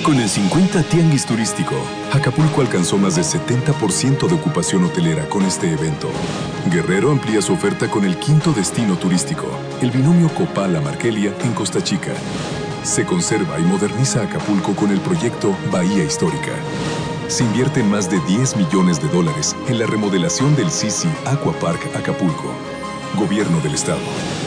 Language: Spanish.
Con el 50 Tianguis Turístico, Acapulco alcanzó más de 70% de ocupación hotelera con este evento. Guerrero amplía su oferta con el quinto destino turístico, el binomio Copala-Markelia en Costa Chica. Se conserva y moderniza Acapulco con el proyecto Bahía Histórica. Se invierten más de $10 millones en la remodelación del Sisi Aqua Park Acapulco. Gobierno del Estado.